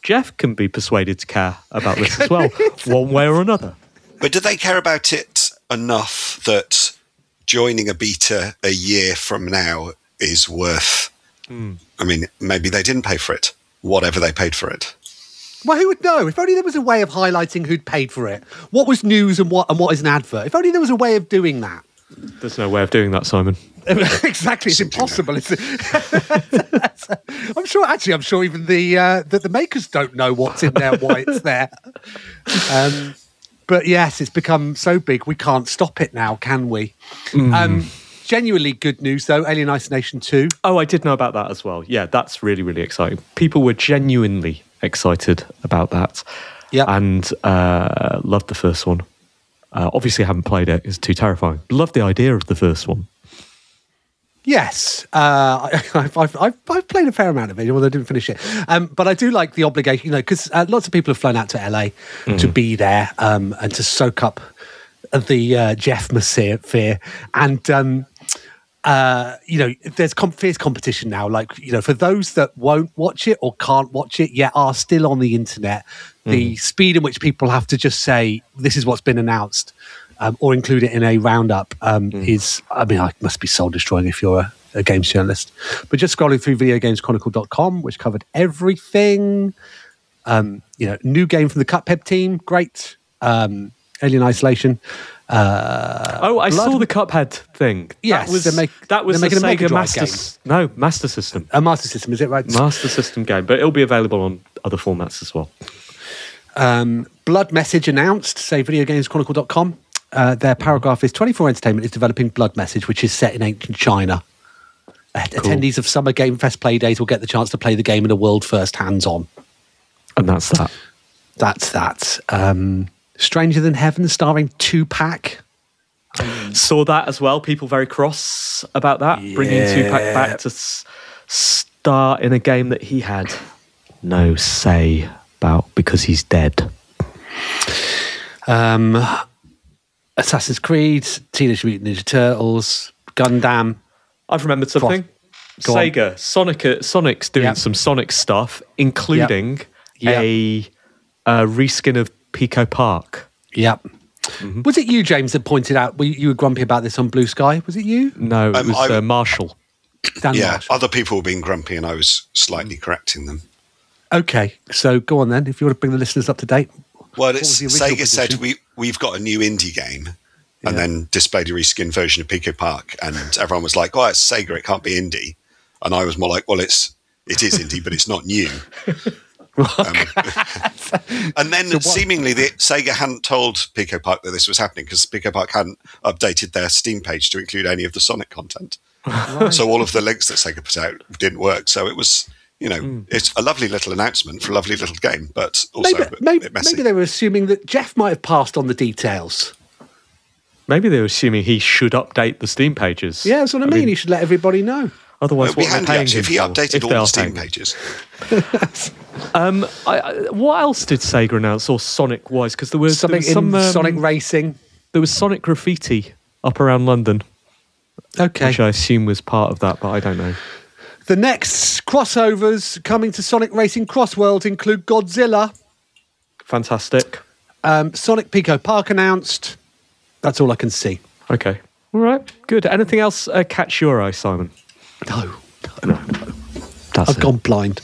Jeff can be persuaded to care about this as well, one way or another. But do they care about it enough that joining a beta a year from now is worth... I mean, maybe they didn't pay for it, whatever they paid for it. Well, who would know? If only there was a way of highlighting who'd paid for it. What was news and what is an advert? If only there was a way of doing that. There's no way of doing that, Simon. Exactly, it's impossible. I'm sure even the makers don't know what's in there, why it's there. But yes, it's become so big we can't stop it now, can we? Genuinely good news though, Alien Isolation 2. Oh, I did know about that as well. Yeah, that's really, really exciting. People were genuinely excited about that. Yeah, and loved the first one. Obviously, I haven't played it; it's too terrifying. Loved the idea of the first one. Yes, I've played a fair amount of it, although I didn't finish it. But I do like the obligation, because lots of people have flown out to LA to be there and to soak up the Jeff-mosphere. And there's fierce competition now. Like, for those that won't watch it or can't watch it yet are still on the internet, the speed in which people have to just say, this is what's been announced, or include it in a roundup is, I must be soul destroying if you're a games journalist. But just scrolling through videogameschronicle.com, which covered everything. New game from the Cuphead team, great. Alien Isolation. I saw the Cuphead thing. Yes, that was making a a Mega Sega Drive Master. No, Master System. A Master System, is it right? Master System game, but it'll be available on other formats as well. Blood Message announced. Say videogameschronicle.com. Their paragraph is 24 Entertainment is developing Blood Message, which is set in ancient China. Cool. Attendees of Summer Game Fest Play Days will get the chance to play the game in a world first, hands-on. And that's that. That's that. Stranger Than Heaven, starring Tupac. Saw that as well. People very cross about that. Yeah. Bringing Tupac back to star in a game that he had no say about because he's dead. Assassin's Creed, Teenage Mutant Ninja Turtles, Gundam. I've remembered something. Sega, Sonic's doing some Sonic stuff, including a reskin of Pico Park. Yep. Mm-hmm. Was it you, James, that pointed out you were grumpy about this on Blue Sky? Was it you? No, it was Marshall. Marshall. Other people were being grumpy and I was slightly correcting them. Okay, so go on then, if you want to bring the listeners up to date. Well, Sega said we've got a new indie game and then displayed a reskin version of Pico Park, and everyone was like, it's Sega, it can't be indie. And I was more like, well, it is indie, but it's not new. And then seemingly Sega hadn't told Pico Park that this was happening because Pico Park hadn't updated their Steam page to include any of the Sonic content. Right. So all of the links that Sega put out didn't work. So it was, it's a lovely little announcement for a lovely little game, but also a bit messy. Maybe they were assuming that Jeff might have passed on the details. Maybe they were assuming he should update the Steam pages. Yeah, that's what I mean. He should let everybody know. Otherwise, what are they paying him if he updated all the Steam pages. What else did Sega announce, or Sonic-wise? Because there was something in Sonic Racing. There was Sonic graffiti up around London. Okay. Which I assume was part of that, but I don't know. The next crossovers coming to Sonic Racing Cross Worlds include Godzilla. Fantastic. Sonic Pico Park announced. That's all I can see. Okay. All right. Good. Anything else catch your eye, Simon? No. I've gone blind.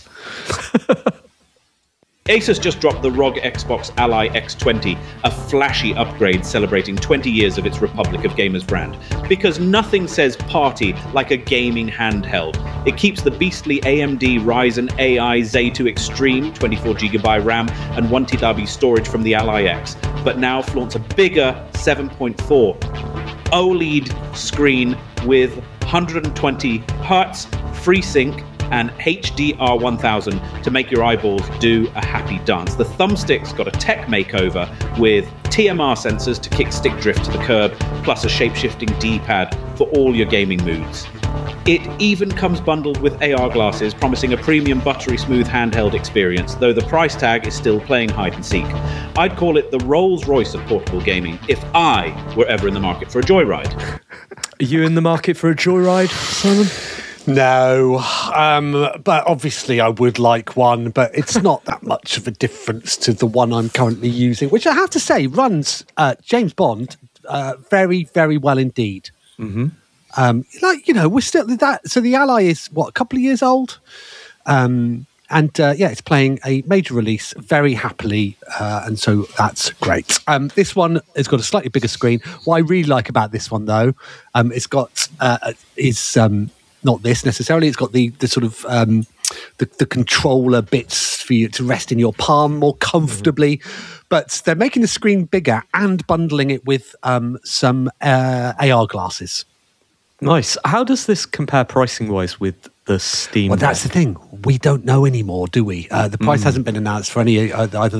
Asus just dropped the ROG Xbox Ally X20, a flashy upgrade celebrating 20 years of its Republic of Gamers brand. Because nothing says party like a gaming handheld. It keeps the beastly AMD Ryzen AI Zen 2 Extreme 24GB RAM and 1TB storage from the Ally X, but now flaunts a bigger 7.4 OLED screen with 120 Hz, FreeSync, and HDR1000 to make your eyeballs do a happy dance. The thumbstick's got a tech makeover with TMR sensors to kick stick drift to the curb, plus a shape-shifting D-pad for all your gaming moods. It even comes bundled with AR glasses, promising a premium buttery smooth handheld experience, though the price tag is still playing hide and seek. I'd call it the Rolls-Royce of portable gaming if I were ever in the market for a joyride. Are you in the market for a joyride, Simon? No, but obviously I would like one, but it's not that much of a difference to the one I'm currently using, which I have to say runs James Bond very, very well indeed. Mm-hmm. We're still that. So the Ally is a couple of years old, and it's playing a major release very happily, and so that's great. This one has got a slightly bigger screen. What I really like about this one, though, it's got not this necessarily. It's got the sort of the controller bits for you to rest in your palm more comfortably. But they're making the screen bigger and bundling it with some AR glasses. Nice. How does this compare pricing-wise with the Steam? Well, that's the thing. We don't know anymore, do we? The price hasn't been announced for any either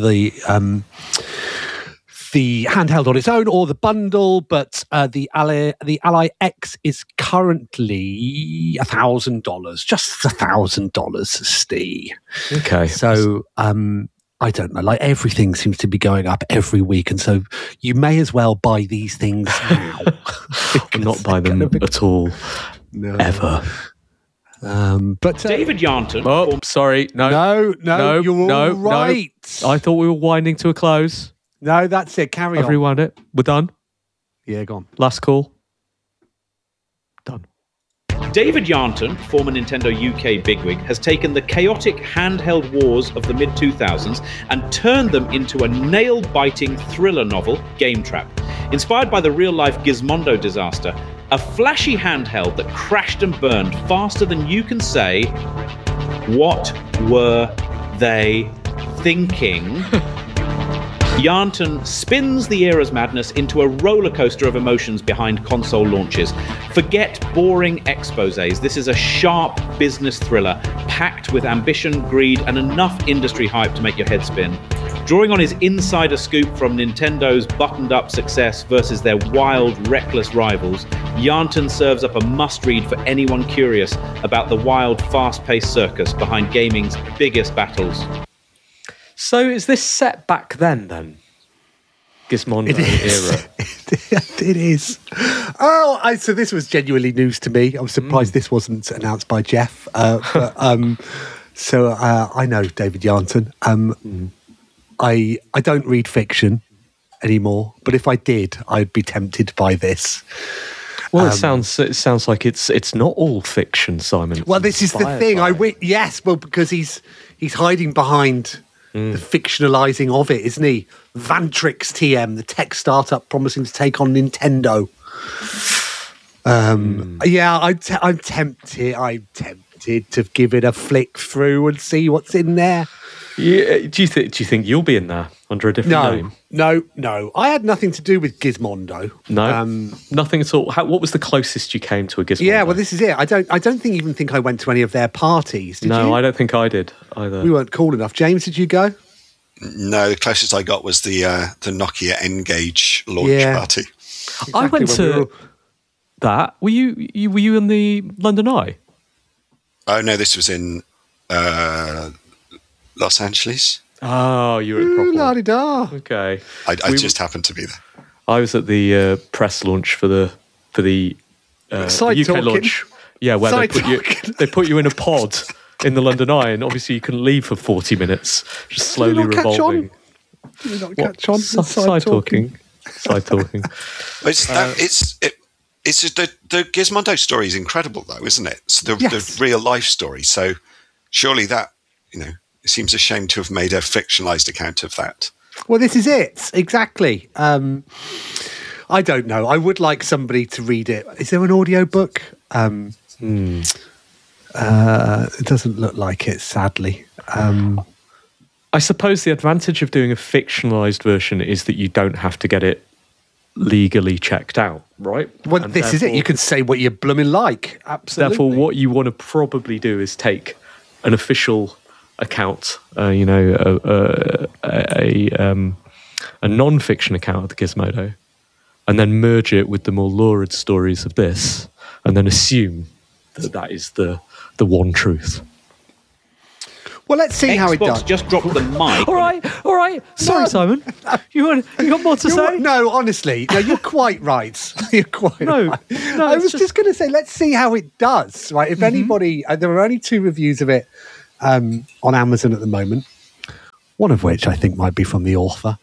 the handheld on its own or the bundle, but the Ally X is currently $1,000, just $1,000, Steve. Okay. So I don't know, like everything seems to be going up every week, and so you may as well buy these things now. Not buy them at all, ever. But David Yarnton. Oh, sorry. No, you're all right. No. I thought we were winding to a close. No, that's it. Carry on. Have rewound it. We're done. Yeah, go on. Last call. Done. David Yarnton, former Nintendo UK bigwig, has taken the chaotic handheld wars of the mid-2000s and turned them into a nail-biting thriller novel, Game Trap. Inspired by the real-life Gizmondo disaster, a flashy handheld that crashed and burned faster than you can say, what were they thinking? Yarnton spins the era's madness into a roller coaster of emotions behind console launches. Forget boring exposés. This is a sharp business thriller packed with ambition, greed, and enough industry hype to make your head spin. Drawing on his insider scoop from Nintendo's buttoned-up success versus their wild, reckless rivals, Yarnton serves up a must-read for anyone curious about the wild, fast-paced circus behind gaming's biggest battles. So is this set back then? Gizmondo era? It is. So this was genuinely news to me. I was surprised this wasn't announced by Jeff. I know David Yarnton. I don't read fiction anymore, but if I did, I'd be tempted by this. Well, it sounds like it's not all fiction, Simon. Well, this is the thing. Because he's hiding behind the fictionalizing of it, isn't he? Vantrix TM, the tech startup promising to take on Nintendo. Yeah, I'm tempted. I'm tempted to give it a flick through and see what's in there. Yeah, do you think you'll be in there under a different name? No. I had nothing to do with Gizmondo. No, nothing at all. What was the closest you came to a Gizmondo? Yeah, well, this is it. I don't even think I went to any of their parties. Did you? No, I don't think I did either. We weren't cool enough. James, did you go? No, the closest I got was the Nokia N-Gage launch party. Exactly, I went to that. Were you in the London Eye? Oh no, this was in Los Angeles. Oh, you were at the proper la-di-da. Okay. I just happened to be there. I was at the press launch for the UK launch. Yeah, where they put you in a pod in the London Eye, and obviously you couldn't leave for 40 minutes, just slowly revolving. Did you not catch on? Side talking. It's just the Gizmondo story is incredible, though, isn't it? It's the real life story. So surely that, it seems a shame to have made a fictionalized account of that. Well, this is it. Exactly. I don't know. I would like somebody to read it. Is there an audio book? It doesn't look like it, sadly. I suppose the advantage of doing a fictionalized version is that you don't have to get it legally checked out, right? Well, and this is it. You can say what you're blooming like. Absolutely. Therefore, what you want to probably do is take an official account, a non-fiction account of the Gizmodo, and then merge it with the more lurid stories of this, and then assume that is the one truth. Well, let's see how it does. Xbox just dropped the mic. All right. Sorry, Simon. You got more to say? No, honestly, no. You're quite right. You're quite right. No, I was just going to say, let's see how it does. Right? If anybody, there are only 2 reviews of it on Amazon at the moment. One of which I think might be from the author.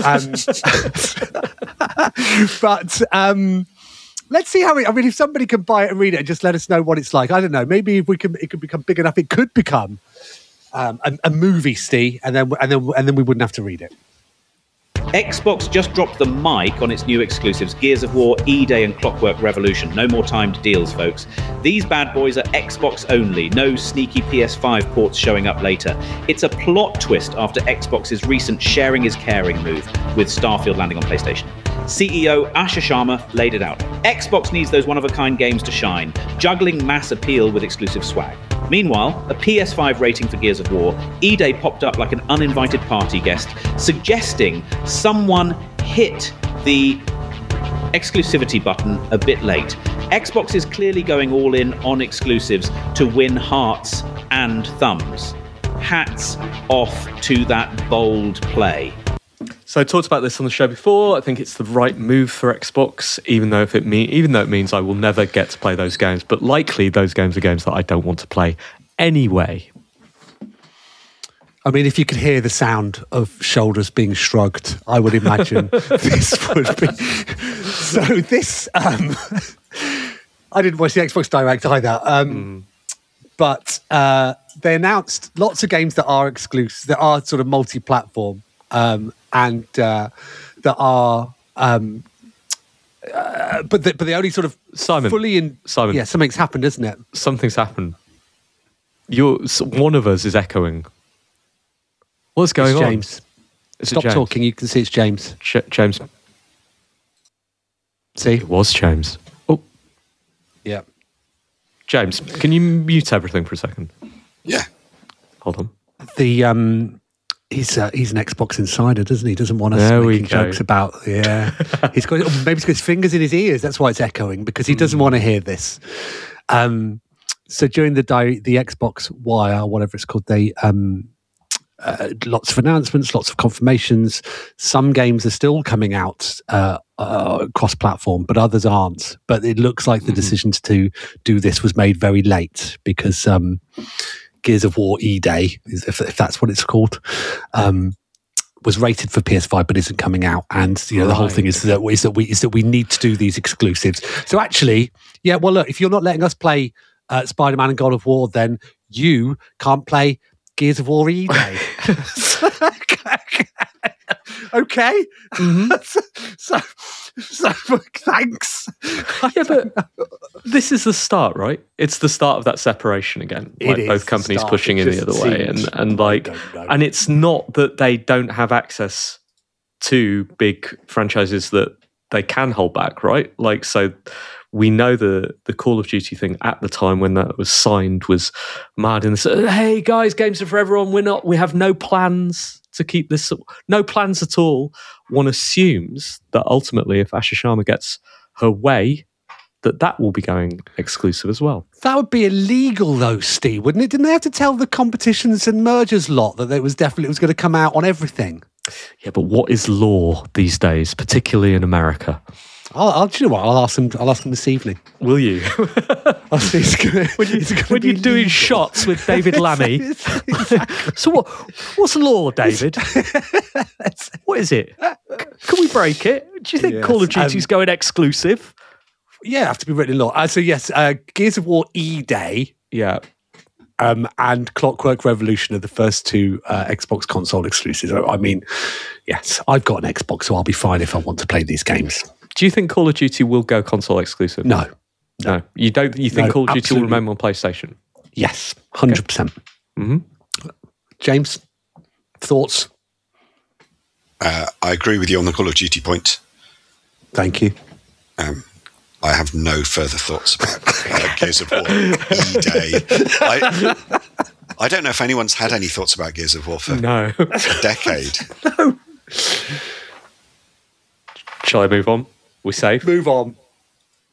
But let's see how it. I mean, if somebody can buy it and read it, and just let us know what it's like. I don't know. Maybe if it could become big enough, it could become a movie, Steve, and then we wouldn't have to read it. Xbox just dropped the mic on its new exclusives, Gears of War, E-Day and Clockwork Revolution. No more timed deals, folks. These bad boys are Xbox only. No sneaky PS5 ports showing up later. It's a plot twist after Xbox's recent sharing is caring move with Starfield landing on PlayStation. CEO Asher Sharma laid it out. Xbox needs those one-of-a-kind games to shine, juggling mass appeal with exclusive swag. Meanwhile, a PS5 rating for Gears of War, E-Day popped up like an uninvited party guest, suggesting someone hit the exclusivity button a bit late. Xbox is clearly going all in on exclusives to win hearts and thumbs. Hats off to that bold play. So I talked about this on the show before. I think it's the right move for Xbox, even though it means I will never get to play those games. But likely those games are games that I don't want to play anyway. I mean, if you could hear the sound of shoulders being shrugged, I would imagine this would be. So this, I didn't watch the Xbox Direct either, but they announced lots of games that are exclusive, that are sort of multi-platform. And that are, but they only sort of fully in. Simon, yeah, something's happened, isn't it? Something's happened. One of us is echoing. What's going on? James. Stop talking. You can see it's James. James. See, it was James. Oh, yeah. James, can you mute everything for a second? Yeah. Hold on. He's an Xbox insider, doesn't he? He doesn't want us making jokes about. Yeah, maybe he's got his fingers in his ears. That's why it's echoing, because he doesn't want to hear this. So during the Xbox Wire, whatever it's called, they lots of announcements, lots of confirmations. Some games are still coming out cross-platform, but others aren't. But it looks like the decision to do this was made very late because. Gears of War E-Day, if that's what it's called, was rated for PS5 but isn't coming out, and the whole thing is that we need to do these exclusives. So actually, yeah, well, look, if you're not letting us play Spider-Man and God of War, then you can't play Gears of War E-Day. Okay. So thanks. Yeah, but this is the start, right? It's the start of that separation again. Like both companies pushing in the other way, and it's not that they don't have access to big franchises that they can hold back, right? Like, so we know the Call of Duty thing at the time when that was signed was mad and said, "Hey guys, games are for everyone. We have no plans to keep this, no plans at all." One assumes that ultimately, if Asher Sharma gets her way, that will be going exclusive as well. That would be illegal, though, Steve, wouldn't it? Didn't they have to tell the competitions and mergers lot that it was going to come out on everything? Yeah, but what is law these days, particularly in America? Do you know what? I'll ask him this evening. Will you? When you're doing shots with David Lammy. Exactly. So what's law, David? What is it? Can we break it? Do you think Call of Duty's going exclusive? Yeah, have to be written in law. So yes, Gears of War E-Day. Yeah. And Clockwork Revolution are the first 2 Xbox console exclusives. I mean, yes, I've got an Xbox, so I'll be fine if I want to play these games. Do you think Call of Duty will go console exclusive? No. You don't. You think Call of Duty will remain on PlayStation? Yes, 100%. Okay. James, thoughts? I agree with you on the Call of Duty point. Thank you. I have no further thoughts about Gears of War E-Day. I don't know if anyone's had any thoughts about Gears of War for a decade. No. Shall I move on? We're safe? Move on.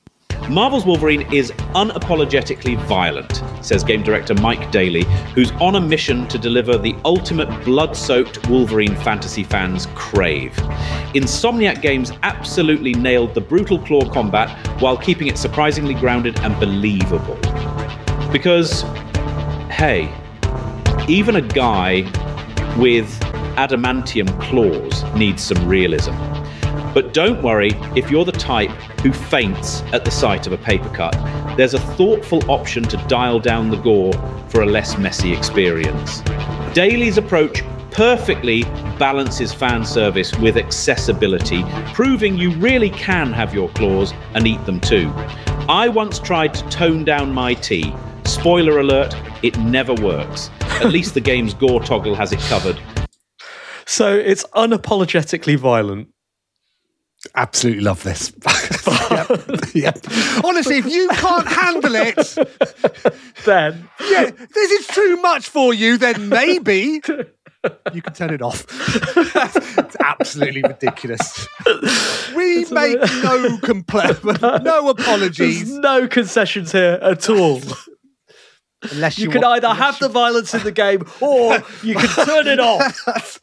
Marvel's Wolverine is unapologetically violent, says game director Mike Daly, who's on a mission to deliver the ultimate blood-soaked Wolverine fantasy fans crave. Insomniac Games absolutely nailed the brutal claw combat while keeping it surprisingly grounded and believable. Because, hey, even a guy with adamantium claws needs some realism. But don't worry if you're the type who faints at the sight of a paper cut. There's a thoughtful option to dial down the gore for a less messy experience. Daly's approach perfectly balances fan service with accessibility, proving you really can have your claws and eat them too. I once tried to tone down my tea. Spoiler alert, it never works. At least the game's gore toggle has it covered. So it's unapologetically violent. Absolutely love this. Yep. Honestly, if you can't handle it, then this is too much for you, then maybe you can turn it off. It's absolutely ridiculous. We make no apologies. There's no concessions here at all. Unless you can either have the violence in the game or you can turn it off.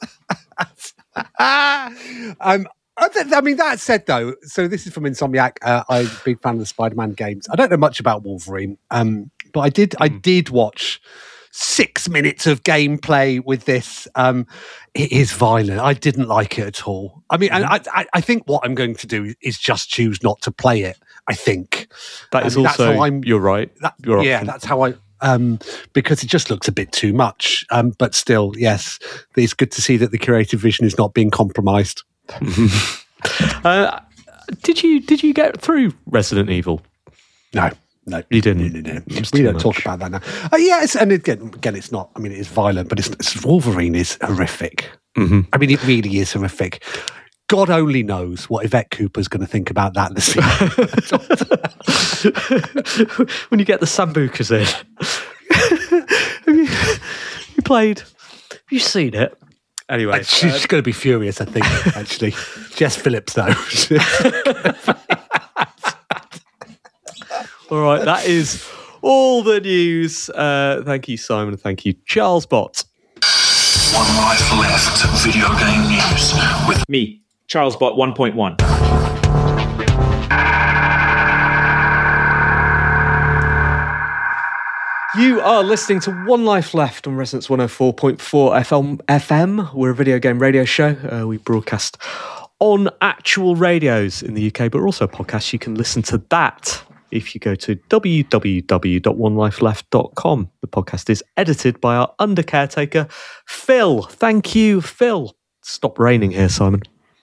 I mean, that said, though, so this is from Insomniac. I'm a big fan of the Spider-Man games. I don't know much about Wolverine, but I did watch 6 minutes of gameplay with this. It is violent. I didn't like it at all. I mean, and I think what I'm going to do is just choose not to play it. I think that is also. You're right. That's how I. Because it just looks a bit too much. But still, yes, it's good to see that the creative vision is not being compromised. Did you get through Resident Evil? No, you didn't. No. We don't talk about that now. Yes, and again, it's not. I mean, it is violent, but it's Wolverine is horrific. Mm-hmm. I mean, it really is horrific. God only knows what Yvette Cooper's going to think about that in the scene. When you get the Sambucas in. Have you seen it? Anyway. She's going to be furious, I think, actually. Jess Phillips, though. All right, that is all the news. Thank you, Simon. Thank you, Charles Bott. One Life Left video game news with me, Charles Bott 1.1. You are listening to One Life Left on Resonance 104.4 FM. We're a video game radio show. We broadcast on actual radios in the UK, but also podcasts. You can listen to that if you go to www.onelifeleft.com. The podcast is edited by our under caretaker, Phil. Thank you, Phil. Stop raining here, Simon.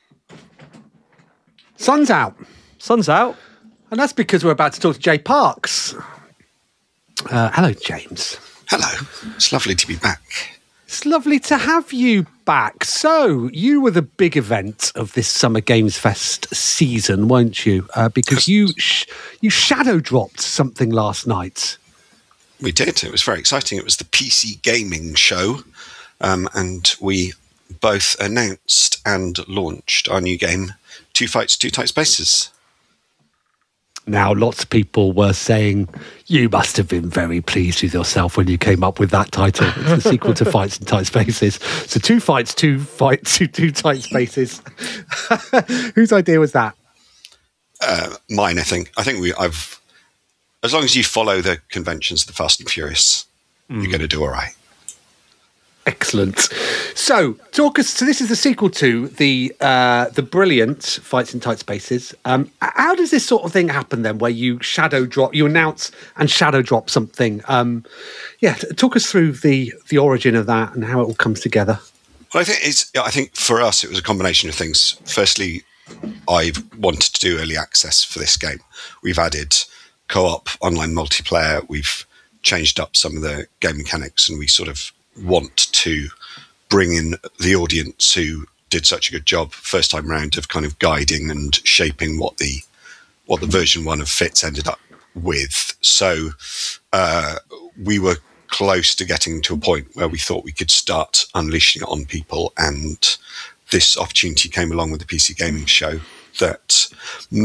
Sun's out. Sun's out. And that's because we're about to talk to Jay Parks. Hello, James. Hello. It's lovely to be back. It's lovely to have you back. So, you were the big event of this Summer Games Fest season, weren't you? Because you shadow dropped something last night. We did. It was very exciting. It was the PC Gaming Show, and we both announced and launched our new game, Two Fights, Two Tight Spaces. Now, lots of people were saying, you must have been very pleased with yourself when you came up with that title. It's the sequel to Fights in Tight Spaces. So Two Fights, Two Tight Spaces. Whose idea was that? Mine, I think. I think I've, as long as you follow the conventions of the Fast and Furious, you're going to do all right. Excellent. So, talk us. So, this is the sequel to the brilliant Fights in Tight Spaces. How does this sort of thing happen then, where you announce and shadow drop something? Talk us through the origin of that and how it all comes together. Well, I think for us it was a combination of things. Firstly, I wanted to do early access for this game. We've added co-op online multiplayer. We've changed up some of the game mechanics, and we sort of want to bring in the audience who did such a good job first time round of kind of guiding and shaping what the version 1 of Fitz ended up with. So we were close to getting to a point where we thought we could start unleashing it on people, and this opportunity came along with the PC Gaming Show that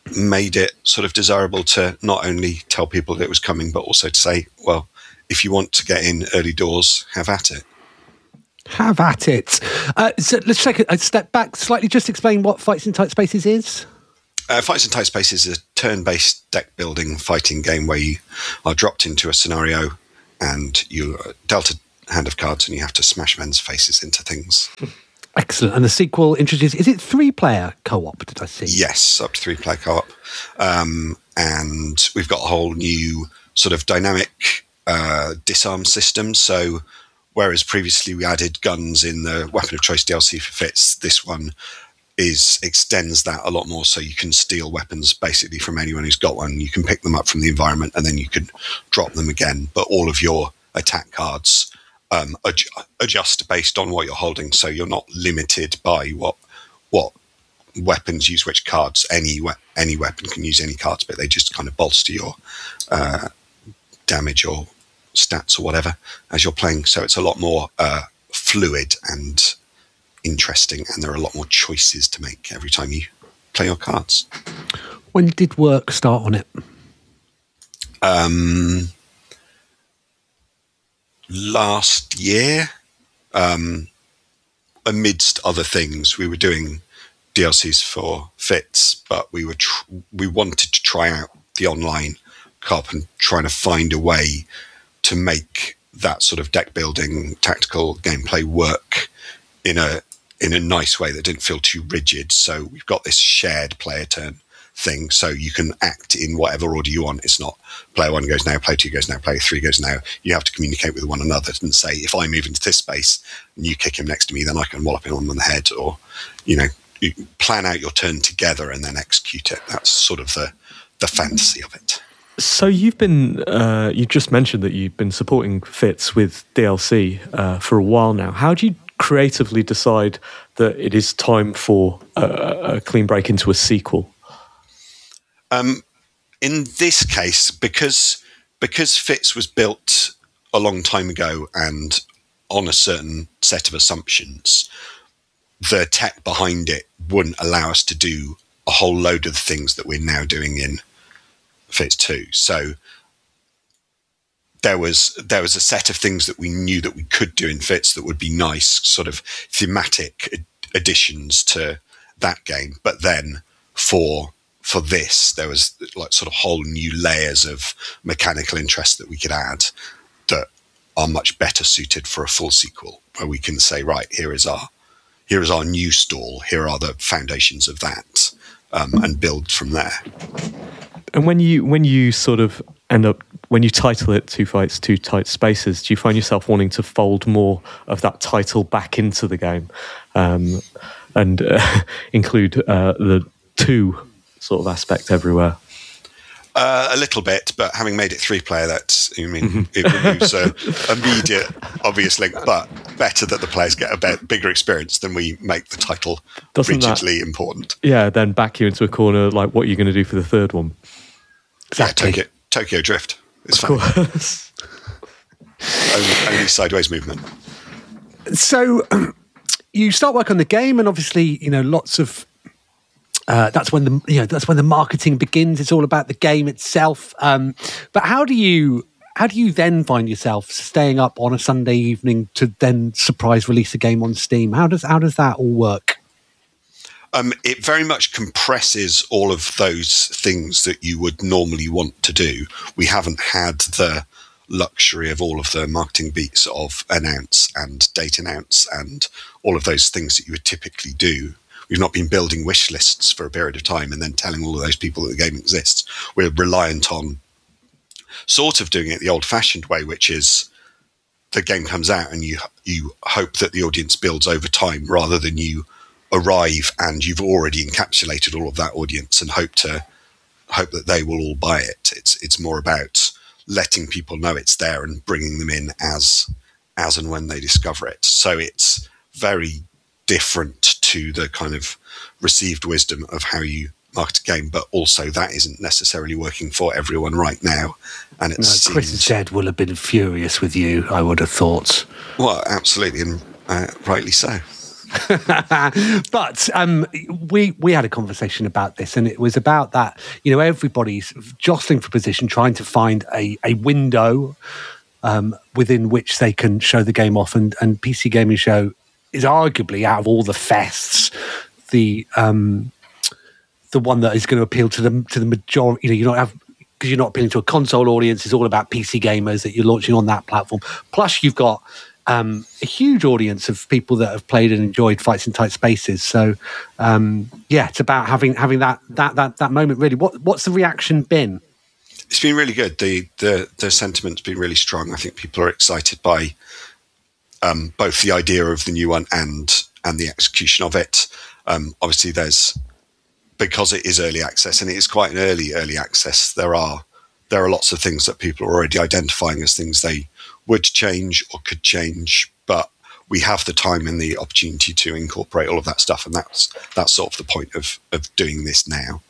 made it sort of desirable to not only tell people that it was coming, but also to say, well, if you want to get in early doors, have at it. Have at it. So let's take a step back slightly. Just explain what Fights in Tight Spaces is. Fights in Tight Spaces is a turn-based deck-building fighting game where you are dropped into a scenario and you're dealt a hand of cards and you have to smash men's faces into things. Excellent. And the sequel introduces, is it 3-player co-op, did I see? Yes, up to 3-player co-op. And we've got a whole new sort of dynamic disarm system. So whereas previously we added guns in the Weapon of Choice DLC for Fits, this one extends that a lot more, so you can steal weapons basically from anyone who's got one. You can pick them up from the environment and then you can drop them again. But all of your attack cards adjust based on what you're holding, so you're not limited by what weapons use which cards. Any weapon can use any cards, but they just kind of bolster your damage or stats or whatever as you're playing. So it's a lot more fluid and interesting, and there are a lot more choices to make every time you play your cards. When did work start on it? Last year, amidst other things. We were doing DLCs for Fits, but we wanted to try out the online co-op and trying to find a way to make that sort of deck building tactical gameplay work in a nice way that didn't feel too rigid. So we've got this shared player turn thing, so you can act in whatever order you want. It's not player 1 goes now, player 2 goes now, player 3 goes now. You have to communicate with one another and say, if I move into this space and you kick him next to me, then I can wallop him on the head, or you plan out your turn together and then execute it. That's sort of the fantasy of it. So you've been, you just mentioned that you've been supporting Fits with DLC for a while now. How do you creatively decide that it is time for a clean break into a sequel? In this case, because Fits was built a long time ago and on a certain set of assumptions, the tech behind it wouldn't allow us to do a whole load of the things that we're now doing in Fits 2. So there was a set of things that we knew that we could do in Fits that would be nice, sort of thematic additions to that game. But then for this, there was like sort of whole new layers of mechanical interest that we could add that are much better suited for a full sequel, where we can say, right, here is our new stall, here are the foundations of that, and build from there. And when you sort of end up, when you title it Two Fights, Two Tight Spaces, do you find yourself wanting to fold more of that title back into the game, and include the two sort of aspect everywhere? A little bit, but having made it 3-player, it removes an immediate obvious link, but better that the players get a bigger experience than we make the title rigidly important. Yeah, then back you into a corner, like what are you going to do for the third one? Exactly. Yeah, Tokyo Drift. It's fun. only sideways movement. So you start work on the game, and obviously, lots of that's when the marketing begins. It's all about the game itself. But how do you then find yourself staying up on a Sunday evening to then surprise release a game on Steam? How does that all work? It very much compresses all of those things that you would normally want to do. We haven't had the luxury of all of the marketing beats of announce and date announce and all of those things that you would typically do. We've not been building wish lists for a period of time and then telling all of those people that the game exists. We're reliant on sort of doing it the old-fashioned way, which is the game comes out and you hope that the audience builds over time, rather than you arrive and you've already encapsulated all of that audience and hope that they will all buy it. It's more about letting people know it's there and bringing them in as and when they discover it. So it's very different to the kind of received wisdom of how you market a game, but also that isn't necessarily working for everyone right now. And it's Chris Zed will have been furious with you, I would have thought. Well, absolutely, and rightly so. But we had a conversation about this, and it was about that, everybody's jostling for position, trying to find a window within which they can show the game off, and PC Gaming Show is arguably, out of all the fests, the one that is going to appeal to the majority. Because you're not appealing to a console audience. It's all about PC gamers that you're launching on that platform. Plus, you've got a huge audience of people that have played and enjoyed Fights in Tight Spaces. So, it's about having that moment. Really, what's the reaction been? It's been really good. The sentiment's been really strong. I think people are excited by both the idea of the new one and the execution of it. Obviously, because it is early access, and it is quite an early access, there are lots of things that people are already identifying as things they would change or could change, but we have the time and the opportunity to incorporate all of that stuff, and that's sort of the point of doing this now.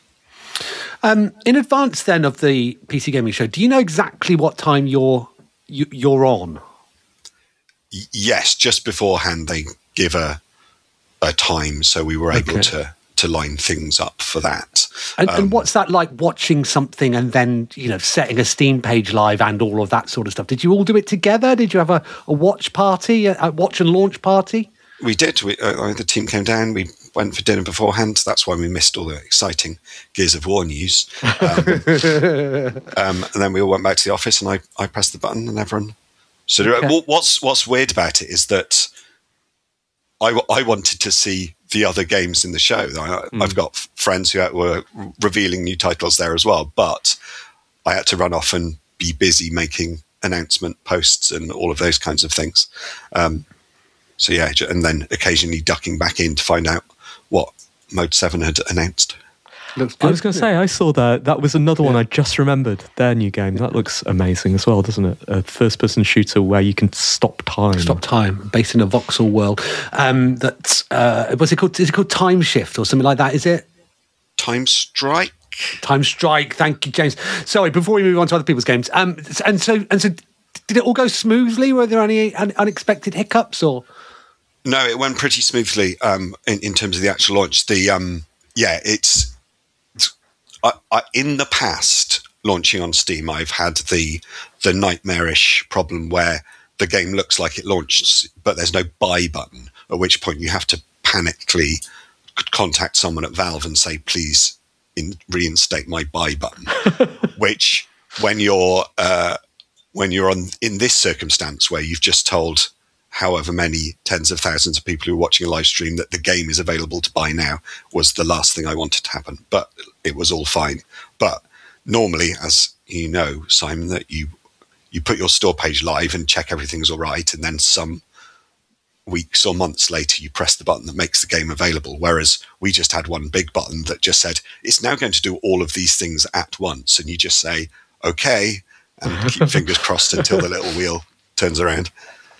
In advance then of the PC Gaming Show, do you know exactly what time you're on? Yes, just beforehand they give a time, so we were able to line things up for that. And what's that like, watching something and then setting a Steam page live and all of that sort of stuff? Did you all do it together? Did you have a watch party, a watch and launch party? We did. The team came down. We went for dinner beforehand. That's why we missed all the exciting Gears of War news. And then we all went back to the office, and I pressed the button, and everyone. So what's weird about it is that I wanted to see the other games in the show. I've got friends who were revealing new titles there as well, but I had to run off and be busy making announcement posts and all of those kinds of things. And then occasionally ducking back in to find out what Mode 7 had announced. I was going to say, I saw that. That was another one I just remembered. Their new game. That looks amazing as well, doesn't it? A first-person shooter where you can stop time. Stop time, based in a voxel world. What's it called? Is it called Time Shift or something like that? Is it? Time Strike. Time Strike. Thank you, James. Sorry, before we move on to other people's games. And so, did it all go smoothly? Were there any unexpected hiccups or? No, it went pretty smoothly. In terms of the actual launch, it's. In the past, launching on Steam, I've had the nightmarish problem where the game looks like it launched, but there's no buy button, at which point you have to panically contact someone at Valve and say, please reinstate my buy button. Which, when you're in this circumstance where you've just told however many tens of thousands of people who are watching a live stream that the game is available to buy now, was the last thing I wanted to happen. But it was all fine. But normally, as you know, Simon, that you put your store page live and check everything's all right, and then some weeks or months later you press the button that makes the game available, whereas we just had one big button that just said it's now going to do all of these things at once, and you just say okay and keep fingers crossed until the little wheel turns around.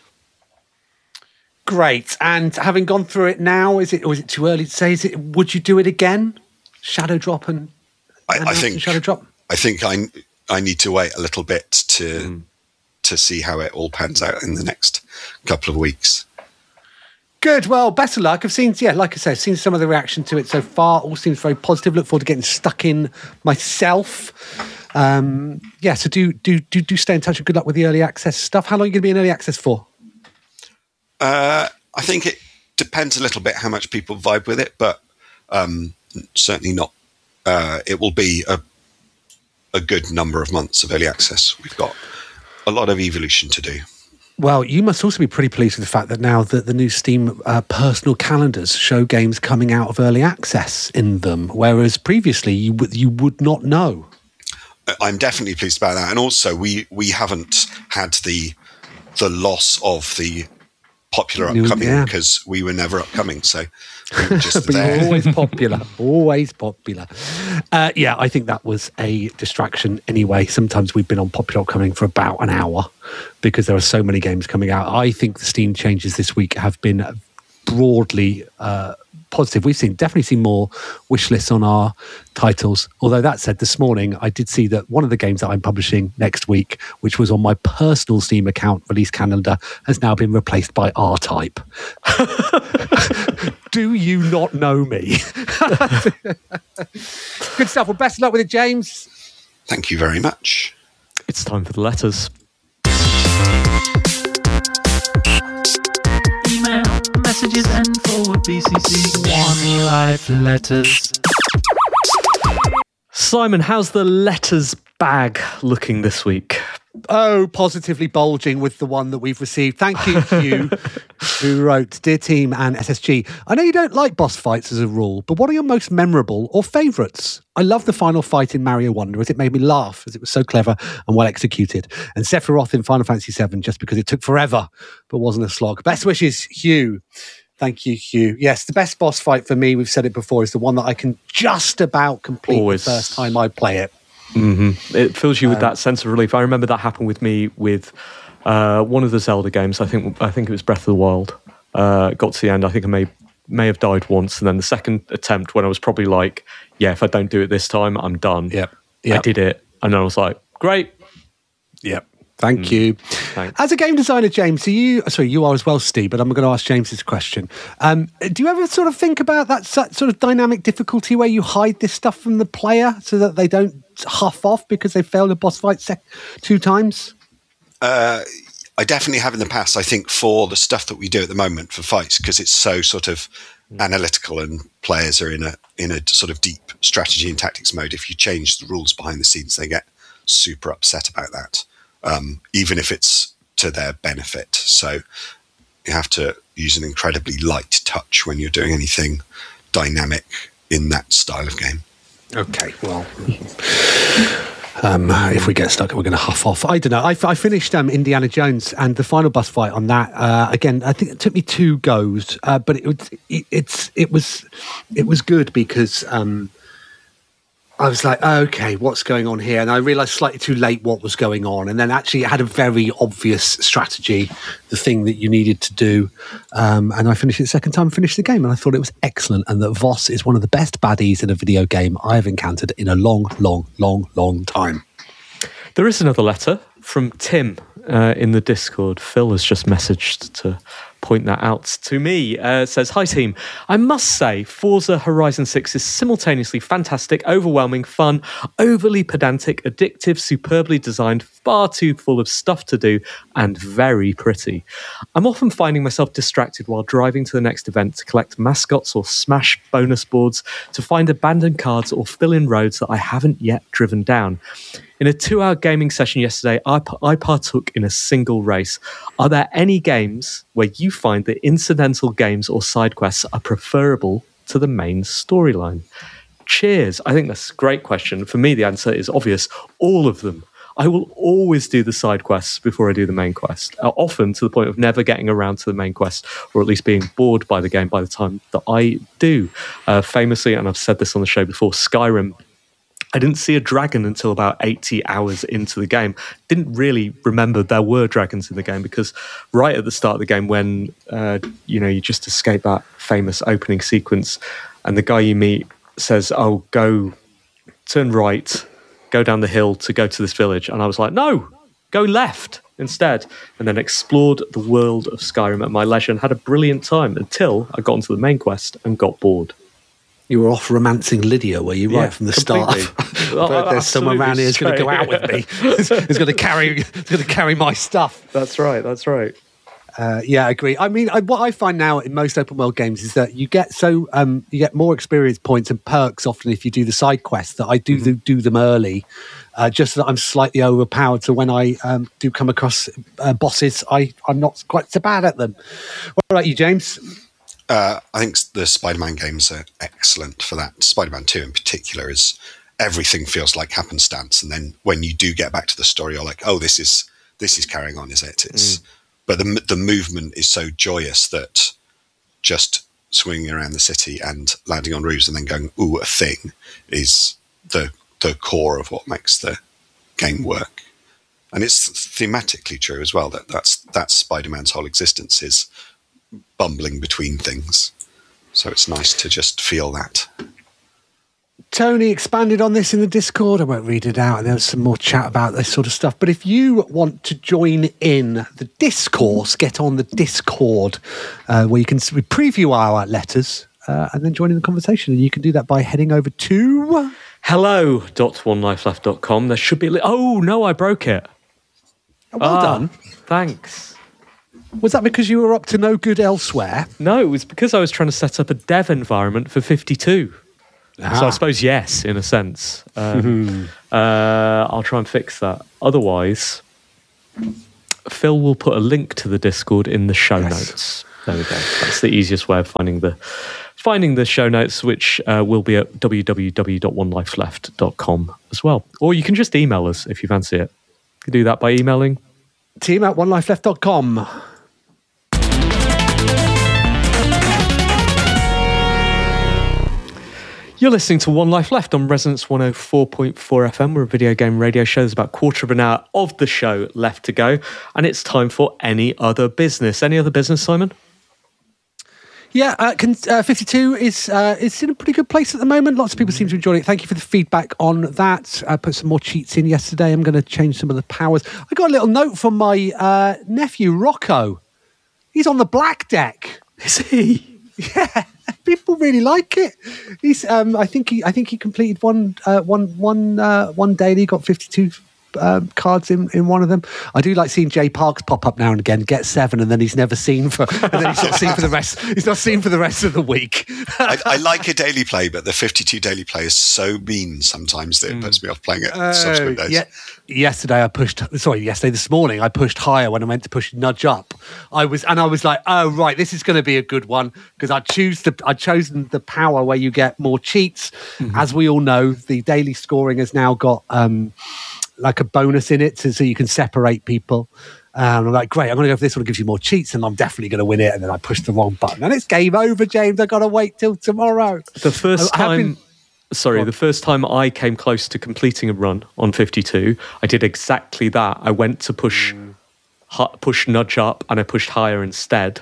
Great. And having gone through it now, is it too early to say? Would you do it again? Shadow Drop and I think Shadow Drop. I think I need to wait a little bit to see how it all pans out in the next couple of weeks. Good. Well, best of luck. I've seen some of the reaction to it so far. All seems very positive. Look forward to getting stuck in myself. So do stay in touch, and good luck with the early access stuff. How long are you going to be in early access for? I think it depends a little bit how much people vibe with it, but certainly not. It will be a good number of months of early access. We've got a lot of evolution to do. Well, you must also be pretty pleased with the fact that now that the new Steam personal calendars show games coming out of early access in them, whereas previously you would not know. I'm definitely pleased about that, and also we haven't had the loss of the popular upcoming because we were never upcoming, so we were just there. Always popular. I think that was a distraction anyway. Sometimes we've been on popular upcoming for about an hour because there are so many games coming out. I think the Steam changes this week have been broadly positive. We've definitely seen more wish lists on our titles. Although that said, this morning I did see that one of the games that I'm publishing next week, which was on my personal Steam account release calendar, has now been replaced by R-Type. Do you not know me? Good stuff. Well, best of luck with it, James. Thank you very much. It's time for the letters. Email, messages, and forward BCC. One Life letters. Simon, how's the letters bag looking this week? Oh, positively bulging with the one that we've received. Thank you, Hugh, who wrote, Dear Team and SSG, I know you don't like boss fights as a rule, but what are your most memorable or favourites? I love the final fight in Mario Wonder as it made me laugh as it was so clever and well executed. And Sephiroth in Final Fantasy VII just because it took forever but wasn't a slog. Best wishes, Hugh. Thank you, Hugh. Yes, the best boss fight for me, we've said it before, is the one that I can just about complete the first time I play it. Mm-hmm. It fills you with that sense of relief. I remember that happened with me with one of the Zelda games. I think it was Breath of the Wild. Got to the end. I think I may have died once, and then the second attempt, when I was probably like, "Yeah, if I don't do it this time, I'm done." Yep. I did it, and then I was like, "Great." Yep. Thank you. Thanks. As a game designer, James, you are as well, Steve, but I'm going to ask James this question. Do you ever sort of think about that sort of dynamic difficulty where you hide this stuff from the player so that they don't huff off because they failed a boss fight 2 times? I definitely have in the past, I think, for the stuff that we do at the moment for fights, because it's so sort of analytical and players are in a sort of deep strategy and tactics mode. If you change the rules behind the scenes, they get super upset about that. Even if it's to their benefit. So you have to use an incredibly light touch when you're doing anything dynamic in that style of game. Okay, well, if we get stuck, we're going to huff off. I don't know. I finished Indiana Jones, and the final boss fight on that, again, I think it took me 2 goes, but it was good because I was like, okay, what's going on here? And I realised slightly too late what was going on. And then actually it had a very obvious strategy, the thing that you needed to do. And I finished it the second time, finished the game, and I thought it was excellent. And that Voss is one of the best baddies in a video game I have encountered in a long, long, long, long time. There is another letter from Tim in the Discord. Phil has just messaged to point that out to me. Says, hi team, I must say Forza Horizon 6 is simultaneously fantastic, overwhelming, fun, overly pedantic, addictive, superbly designed, far too full of stuff to do, and very pretty. I'm often finding myself distracted while driving to the next event to collect mascots or smash bonus boards, to find abandoned cards or fill in roads that I haven't yet driven down. In a 2-hour gaming session yesterday, I partook in a single race. Are there any games where you find that incidental games or side quests are preferable to the main storyline? Cheers. I think that's a great question. For me, the answer is obvious. All of them. I will always do the side quests before I do the main quest, often to the point of never getting around to the main quest, or at least being bored by the game by the time that I do. Famously, and I've said this on the show before, Skyrim, I didn't see a dragon until about 80 hours into the game. Didn't really remember there were dragons in the game because right at the start of the game when you just escape that famous opening sequence and the guy you meet says, oh, go turn right, go down the hill to go to this village. And I was like, no, go left instead. And then explored the world of Skyrim at my leisure and had a brilliant time until I got onto the main quest and got bored. You were off romancing Lydia, were you, right from the start? There's someone around here who's going to go out with me. Who's going to carry my stuff. That's right. Yeah, I agree. I mean, what I find now in most open world games is that you get you get more experience points and perks often if you do the side quests. That I do them early, just so that I'm slightly overpowered. So when I do come across bosses, I'm not quite so bad at them. What about you, James? I think the Spider-Man games are excellent for that. Spider-Man 2 in particular is everything feels like happenstance, and then when you do get back to the story, you're like, oh, this is carrying on, is it? But the movement is so joyous that just swinging around the city and landing on roofs and then going, ooh, a thing, is the core of what makes the game work. And it's thematically true as well, that's Spider-Man's whole existence is bumbling between things. So it's nice to just feel that. Tony expanded on this in the Discord. I won't read it out. There was some more chat about this sort of stuff. But if you want to join in the discourse, get on the Discord, where you can preview our letters and then join in the conversation. And you can do that by heading over to hello.onelifeleft.com. There should be oh no, I broke it. Oh, well done. Thanks. Was that because you were up to no good elsewhere? No, it was because I was trying to set up a dev environment for 52. So I suppose yes, in a sense. I'll try and fix that. Otherwise, Phil will put a link to the Discord in the show notes. There we go. That's the easiest way of finding the show notes, which will be at www.onelifeleft.com as well. Or you can just email us if you fancy it. You can do that by emailing team@onelifeleft.com. You're listening to One Life Left on Resonance 104.4 FM. We're a video game radio show. There's about a quarter of an hour of the show left to go. And it's time for Any Other Business. Any other business, Simon? Yeah, 52 is in a pretty good place at the moment. Lots of people seem to enjoy it. Thank you for the feedback on that. I put some more cheats in yesterday. I'm going to change some of the powers. I got a little note from my nephew, Rocco. He's on the black deck. Is he? Yeah. People really like it. He's, I think he completed one daily. Got 52 cards in one of them. I do like seeing Jay Parks pop up now and again, get 7, and then he's never seen for. And then he's not seen for the rest. He's not seen for the rest of the week. I like a daily play, but the 52 daily play is so mean sometimes that it puts me off playing it subsequent days. Yeah. This morning I pushed higher when I meant to push nudge up. I was like, oh right, this is going to be a good one because I'd chosen the power where you get more cheats. As we all know, the daily scoring has now got like a bonus in it, so you can separate people. I'm like, great, I'm going to go for this one. It gives you more cheats, and I'm definitely going to win it. And then I pushed the wrong button, and it's game over, James. I've got to wait till tomorrow. The first time I came close to completing a run on 52, I did exactly that. I went to push nudge up, and I pushed higher instead.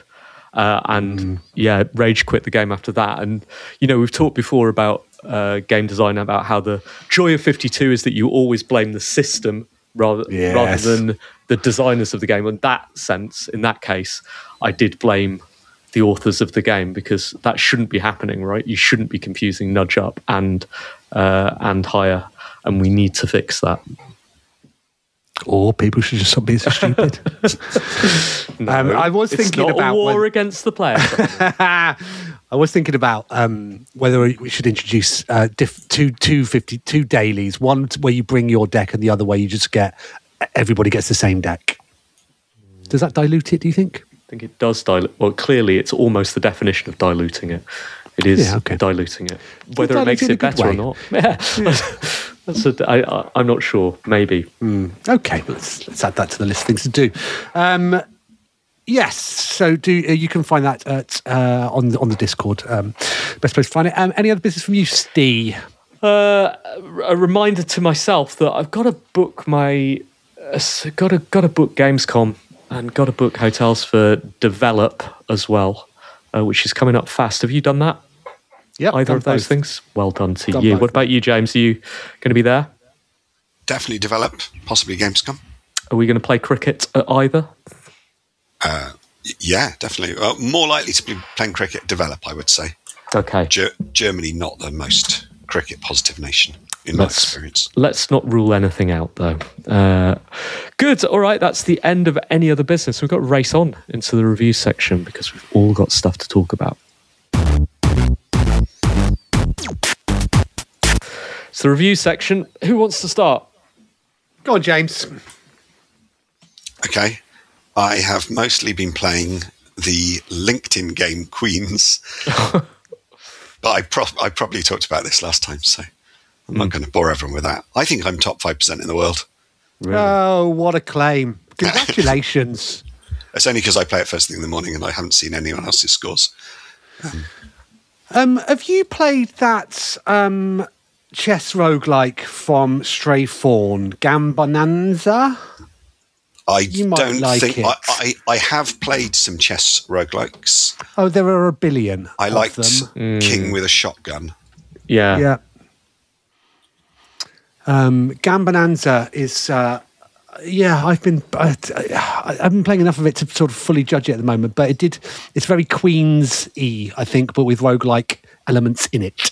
Rage quit the game after that. And, we've talked before about game design, about how the joy of 52 is that you always blame the system rather than the designers of the game. In that sense, in that case, I did blame the authors of the game because that shouldn't be happening, right? You shouldn't be confusing nudge up and higher, and we need to fix that. Or people should just stop being so stupid. No, I was thinking about a war against the player. I was thinking about whether we should introduce two dailies. One where you bring your deck, and the other where you just everybody gets the same deck. Does that dilute it? Do you think? I think it does dilute. Well, clearly, it's almost the definition of diluting it. It is diluting it. Whether it makes it better or not. Yeah. I'm not sure. Maybe. Okay, let's add that to the list of things to do. Yes, so you can find that at on the Discord. Best place to find it. Any other business from you, Steve? A reminder to myself that I've got to book got to book Gamescom and got to book hotels for Develop as well, which is coming up fast. Have you done that? Yeah, either of those things. Well done to you. Both. What about you, James? Are you going to be there? Definitely Develop, possibly Gamescom. Are we going to play cricket at either? Yeah, definitely. More likely to be playing cricket at Develop, I would say. Okay. Germany, not the most cricket positive nation in my experience. Let's not rule anything out, though. Good. All right, that's the end of Any Other Business. We've got to race on into the review section because we've all got stuff to talk about. It's the review section. Who wants to start? Go on, James. Okay. I have mostly been playing the LinkedIn game Queens. But I probably talked about this last time, so I'm not going to bore everyone with that. I think I'm top 5% in the world. Really? Oh, what a claim. Congratulations. It's only because I play it first thing in the morning and I haven't seen anyone else's scores. Have you played that chess roguelike from Stray Fawn, Gambonanza? I don't think I have played some chess roguelikes. Oh, there are a billion. I liked them. King with a Shotgun. Yeah. Gambonanza is. I've been playing enough of it to sort of fully judge it at the moment, but it's very Queens-y, I think, but with roguelike elements in it.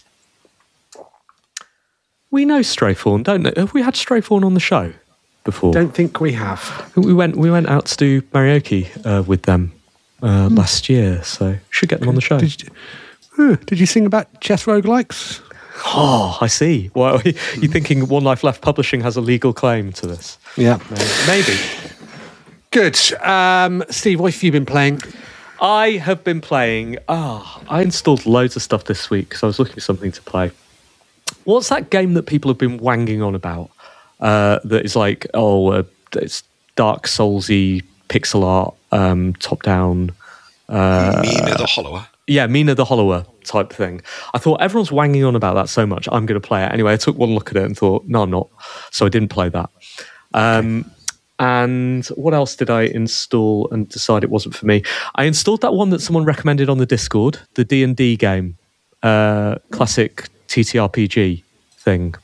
We know Straythorn, don't we? Have we had Straythorn on the show before? Don't think we have. We went out to do karaoke with them last year, so should get them on the show. Did you sing about chess roguelikes? Oh, I see. Well, you're thinking One Life Left Publishing has a legal claim to this? Yeah. Maybe. Good. Steve, what have you been playing? I have been playing... I installed loads of stuff this week because I was looking for something to play. What's that game that people have been wanging on about? That is like, it's Dark Souls-y, pixel art, top-down... Mina the Hollower? Yeah, Mina the Hollower type thing. I thought everyone's wanging on about that so much, I'm going to play it. Anyway, I took one look at it and thought, no, I'm not. So I didn't play that. And what else did I install and decide it wasn't for me? I installed that one that someone recommended on the Discord, the D&D game, classic TTRPG thing.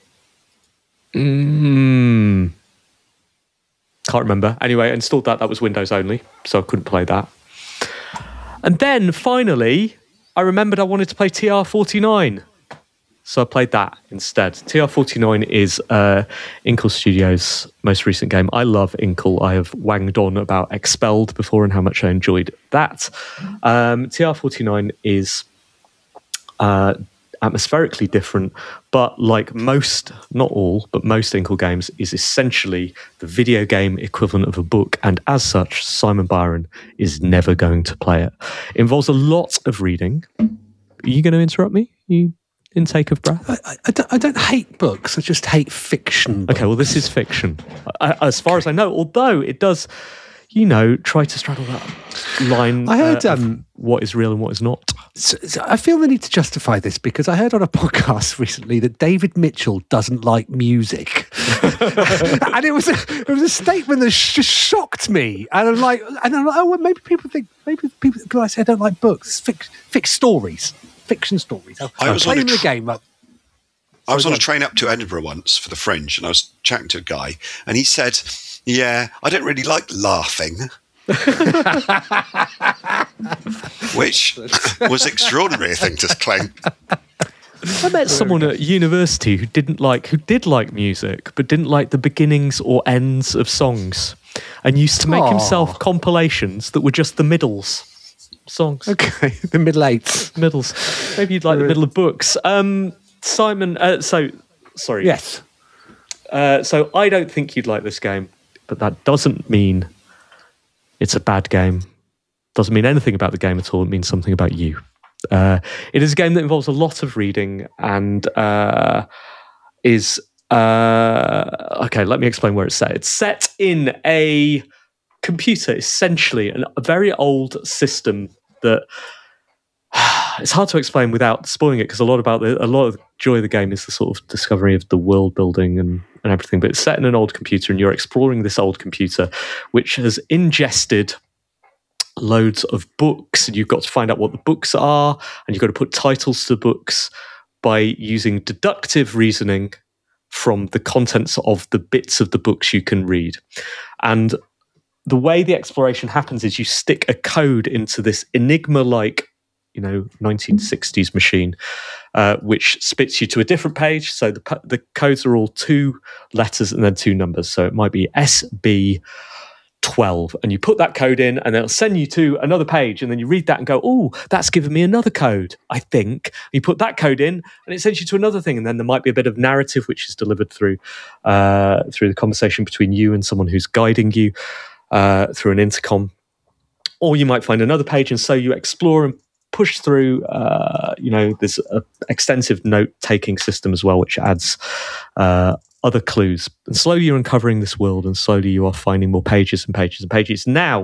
Can't remember. Anyway, I installed that. That was Windows only, so I couldn't play that. And then, finally, I remembered I wanted to play TR49. So I played that instead. TR49 is Inkle Studios' most recent game. I love Inkle. I have wanged on about Expelled before and how much I enjoyed that. TR49 is atmospherically different, but like most, not all, but most Inkle games, is essentially the video game equivalent of a book, and as such, Simon Byron is never going to play it. It involves a lot of reading. Are you going to interrupt me? You intake of breath? I don't hate books, I just hate fiction books. Okay, well, this is fiction, as far as I know, although it does, try to straddle that line. I heard what is real and what is not. So I feel the need to justify this because I heard on a podcast recently that David Mitchell doesn't like music, and it was a statement that just shocked me. And I'm like, oh, well, maybe people I say I don't like books, fiction stories. I was playing the game. I was on a train up to Edinburgh once for the Fringe, and I was chatting to a guy, and he said, "Yeah, I don't really like laughing." Which was an extraordinary thing to claim. I met someone at university who did like music, but didn't like the beginnings or ends of songs, and used to make himself compilations that were just the middles songs. Okay, the middle eights. Middles. Maybe you'd like the middle of books. Simon, sorry. Yes. So I don't think you'd like this game, but that doesn't mean it's a bad game. Doesn't mean anything about the game at all. It means something about you. It is a game that involves a lot of reading and is... okay, let me explain where it's set. It's set in a computer, essentially, a very old system that... It's hard to explain without spoiling it, because a lot of the joy of the game is the sort of discovery of the world building and everything. But it's set in an old computer, and you're exploring this old computer, which has ingested loads of books, and you've got to find out what the books are, and you've got to put titles to the books by using deductive reasoning from the contents of the bits of the books you can read. And the way the exploration happens is you stick a code into this Enigma-like 1960s machine, which spits you to a different page. So the codes are all 2 letters and then 2 numbers. So it might be SB12, and you put that code in, and it'll send you to another page, and then you read that and go, oh, that's given me another code, I think. And you put that code in, and it sends you to another thing, and then there might be a bit of narrative which is delivered through the conversation between you and someone who's guiding you through an intercom. Or you might find another page, and so you explore and push through, there's an extensive note-taking system as well, which adds other clues. And slowly you're uncovering this world, and slowly you are finding more pages and pages and pages. Now,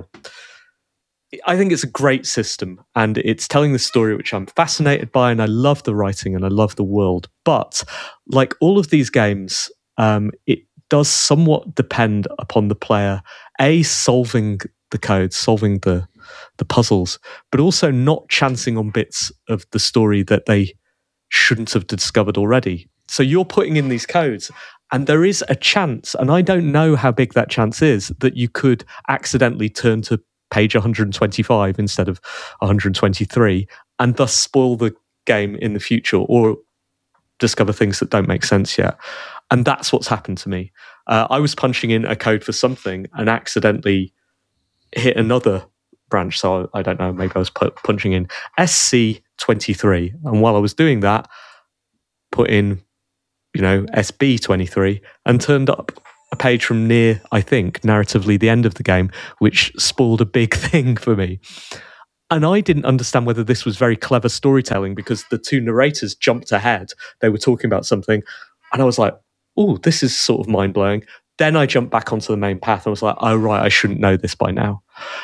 I think it's a great system, and it's telling the story, which I'm fascinated by, and I love the writing, and I love the world. But like all of these games, it does somewhat depend upon the player, A, solving the code, solving the puzzles, but also not chancing on bits of the story that they shouldn't have discovered already. So you're putting in these codes, and there is a chance, and I don't know how big that chance is, that you could accidentally turn to page 125 instead of 123, and thus spoil the game in the future or discover things that don't make sense yet. And that's what's happened to me. I was punching in a code for something and accidentally hit another branch. So I don't know, maybe I was punching in SC23. And while I was doing that, put in, SB23 and turned up a page from near, I think, narratively the end of the game, which spoiled a big thing for me. And I didn't understand whether this was very clever storytelling because the two narrators jumped ahead. They were talking about something. And I was like, oh, this is sort of mind-blowing. Then I jumped back onto the main path and was like, oh, right, I shouldn't know this by now.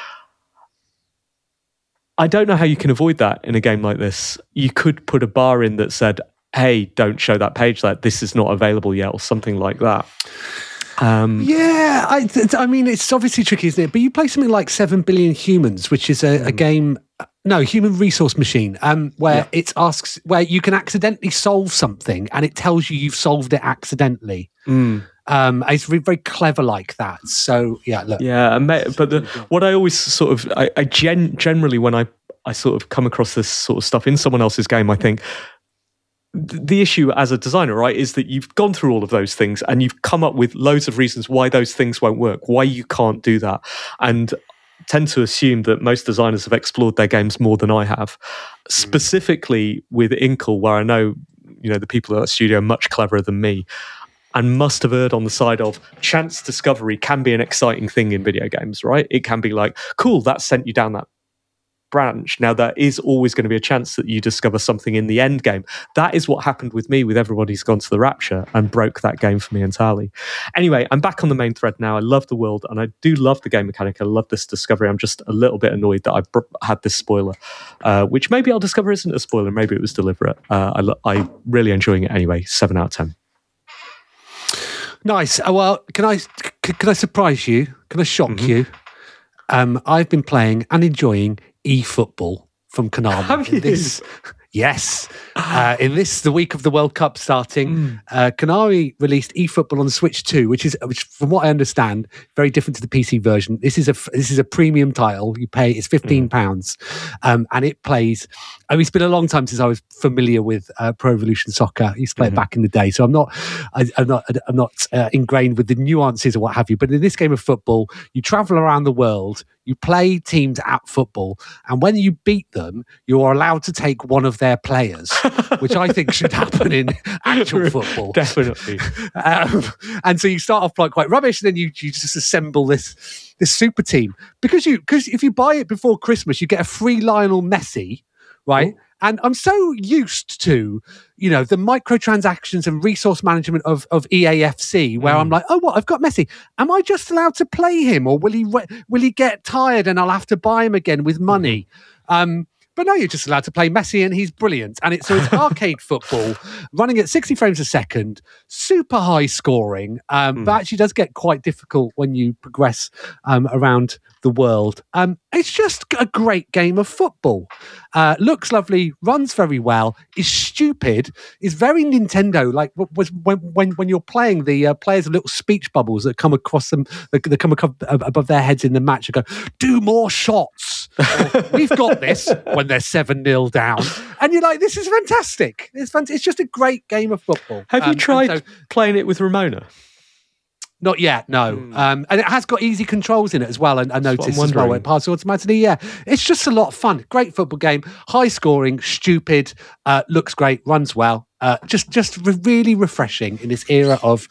I don't know how you can avoid that in a game like this. You could put a bar in that said, hey, don't show that page, that this is not available yet, or something like that. I mean, it's obviously tricky, isn't it? But you play something like 7 Billion Humans, which is a game, Human Resource Machine, where it asks, where you can accidentally solve something and it tells you you've solved it accidentally. It's very, very clever like that. So, yeah, look. Yeah, but what I always sort of, I generally, when I sort of come across this sort of stuff in someone else's game, I think, the issue as a designer, right, is that you've gone through all of those things and you've come up with loads of reasons why those things won't work, why you can't do that. And tend to assume that most designers have explored their games more than I have. Specifically with Inkle, where I know, the people at that studio are much cleverer than me and must have erred on the side of chance discovery can be an exciting thing in video games, right? It can be like, cool, that sent you down that branch. Now, there is always going to be a chance that you discover something in the end game. That is what happened with me with Everybody's Gone to the Rapture and broke that game for me entirely. Anyway, I'm back on the main thread now. I love the world and I do love the game mechanic. I love this discovery. I'm just a little bit annoyed that I had this spoiler, which maybe I'll discover isn't a spoiler. Maybe it was deliberate. I'm really enjoying it anyway. 7 out of 10. Nice. Well, can I surprise you? Can I shock you? I've been playing and enjoying eFootball from Konami. Have you? Yes. In the week of the World Cup starting, Konami released eFootball on the Switch 2, which from what I understand, very different to the PC version. This is a premium title. You pay, it's £15, and it plays. I mean, it's been a long time since I was familiar with Pro Evolution Soccer. I used to play it back in the day, so I'm not ingrained with the nuances or what have you. But in this game of football, you travel around the world. You play teams at football, and when you beat them, you are allowed to take one of their players, which I think should happen in actual football. Definitely. And so you start off quite rubbish, and then you just assemble this super team. Because if you buy it before Christmas, you get a free Lionel Messi, right? Ooh. And I'm so used to, the microtransactions and resource management of EAFC, where I'm like, oh, what? I've got Messi. Am I just allowed to play him, or will he get tired and I'll have to buy him again with money? But no, you're just allowed to play Messi, and he's brilliant. And it's arcade football, running at 60 frames a second, super high scoring, but actually does get quite difficult when you progress around the world. It's just a great game of football. Looks lovely, runs very well, is stupid, is very Nintendo. Like when you're playing, the players have little speech bubbles that come across them, that come above their heads in the match and go, do more shots. Or, we've got this, when they're 7-0 down. And you're like, this is fantastic. It's just a great game of football. Have you tried playing it with Ramona? Not yet, no. And it has got easy controls in it as well. And I noticed as well, it passes automatically. Yeah, it's just a lot of fun. Great football game, high scoring, stupid, looks great, runs well. Just really refreshing in this era of,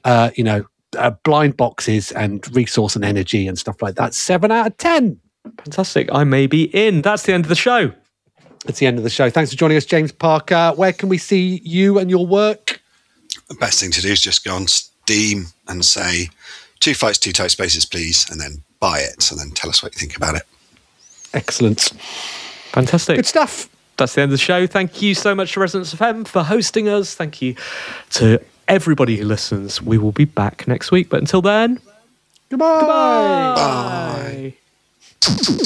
blind boxes and resource and energy and stuff like that. 7 out of 10. Fantastic. I may be in. That's the end of the show. It's the end of the show. Thanks for joining us, James Parker. Where can we see you and your work? The best thing to do is just go on Steam and say 2 fights, 2 tight spaces, please, and then buy it, and then tell us what you think about it. Excellent. Fantastic. Good stuff. That's the end of the show. Thank you so much to Resonance FM for hosting us. Thank you to everybody who listens, we will be back next week. But until then, Goodbye. Bye.